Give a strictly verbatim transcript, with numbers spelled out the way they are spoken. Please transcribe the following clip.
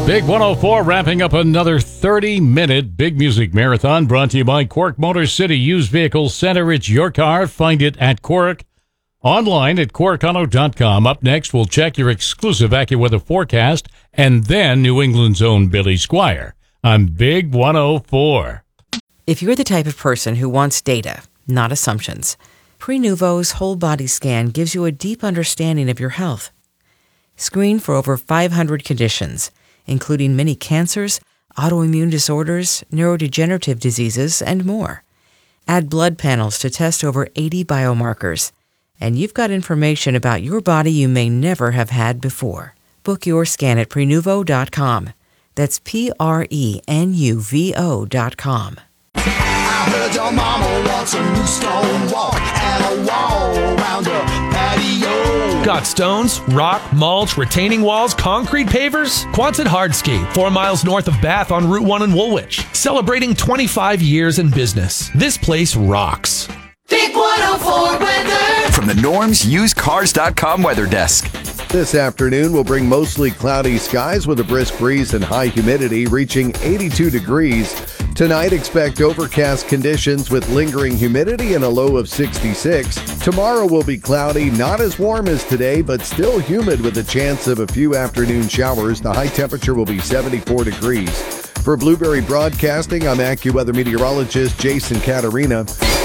Big one oh four wrapping up another thirty-minute Big Music Marathon brought to you by Cork Motor City Used Vehicle Center. It's your car. Find it at Cork. Online at cork auto dot com. Up next, we'll check your exclusive AccuWeather forecast and then New England's own Billy Squire on Big one oh four. If you're the type of person who wants data, not assumptions, Prenuvo's whole body scan gives you a deep understanding of your health. Screen for over five hundred conditions, including many cancers, autoimmune disorders, neurodegenerative diseases, and more. Add blood panels to test over eighty biomarkers, and you've got information about your body you may never have had before. Book your scan at prenuvo dot com. That's P R E N U V O dot com. I heard your mama wants a new stone wall and a wall around her patio. Got stones, rock, mulch, retaining walls, concrete pavers? Quonset Hardscape, four miles north of Bath on Route one in Woolwich. Celebrating twenty-five years in business. This place rocks. Big one oh four weather. From the Norms Used Cars dot com weather desk. This afternoon will bring mostly cloudy skies with a brisk breeze and high humidity reaching eighty-two degrees. Tonight, expect overcast conditions with lingering humidity and a low of sixty-six. Tomorrow will be cloudy, not as warm as today, but still humid with a chance of a few afternoon showers. The high temperature will be seventy-four degrees. For Blueberry Broadcasting, I'm AccuWeather meteorologist Jason Caterina.